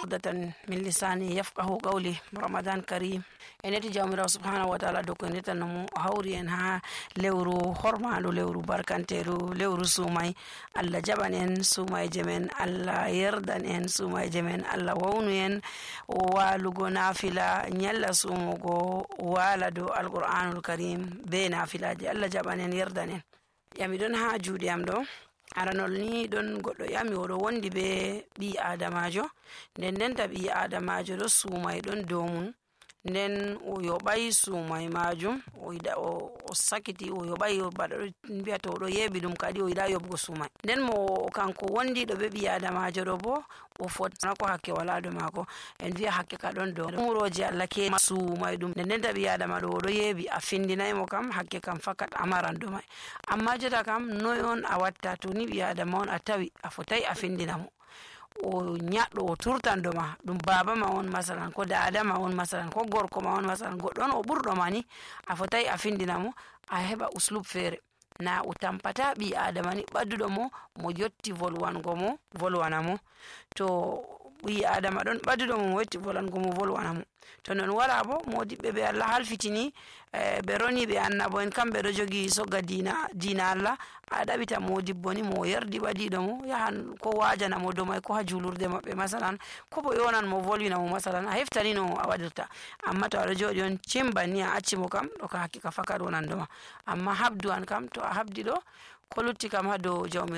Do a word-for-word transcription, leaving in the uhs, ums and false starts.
uqdatan min lisani yafqahu qawli. Ramadan karim eneti jawmirawo subhanahu wa ta'ala doko netano mo hawri en ha lewru hormalu lewru barkanteru lewru sumay. Allah jaban en sumayje men, Allah yerdan en sumayje men, Allah wawnu en walugo nafila nyalla sumugo wala do alquranul karim be nafilaji. Allah jaban en yerdan en. Yami don ha juuɗe am ɗo aranol ni ɗon goɗɗo yami oɗo wondi be ɓi adamajo nden ndenta ɓi adamajo ɗo sumay ɗon dow mum nden o yoɓay sumay majum o yiɗa o sakiti o yoɓay baɗo mbiyata oɗo yeɓi ɗum kadi o yiɗa yoɓgo sumay nden mo kanko wondi ɗo be ɓi adamajo ɗo bo o fotana ko hakke wala do mako en wiya hakke ka ɗon dow umuroji Allah ke sumay ɗum nden ndenta ɓi adama ɗo oɗo yeɓi a findinaymo kam hakke kam fakat amaran ɗo may amma jota kam noy on a watta to ni ɓi adama on a tawi a fotai a findinamo o nyaɗɗo o turtan do ma ɗum baba ma on masalan ko dada ma on masalan ko gorko ma on masalan goɗɗo on o ɓurɗo ma ni a fotai a findinamo a heɓa uslub feere na o tampata ɓi adama ni ɓadduɗo mo mo yotti volwango mo volwana mo to ɓi adama ɗon ɓadduɗo mo mo yotti volwango mo volwana mo to non wala bo modiɓɓe ɓe Allah halfitini ɓe roni ɓe annabo en kamɓe ɗo jogi sogga dina dina Allah a ɗaɓita modibbo ni mo yerdi ɓadiɗo mo yahan ko wajana mo domay ko ha julurde maɓɓe masalan ko bo yonan mo volwina mo masalan a heftani no a waɗirta amma to aɗo joɗi on cimban ni a acci mo kam ɗo ka hakkika fakat wonan doma amma habdu an kam to a habdi ɗo ko lutti kam ha dow jawmirawo